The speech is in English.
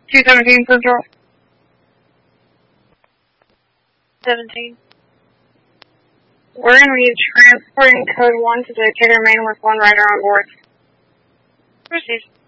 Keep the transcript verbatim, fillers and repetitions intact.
two seventeen, Central. seventeen. We're going to be transporting code one to Decatur, Maine with one rider on board. Proceed.